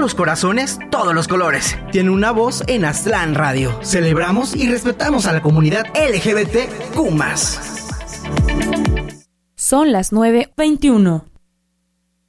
los corazones, todos los colores. Tiene una voz en Aztlán Radio. Celebramos y respetamos a la comunidad LGBTQ+. Son las 9:21.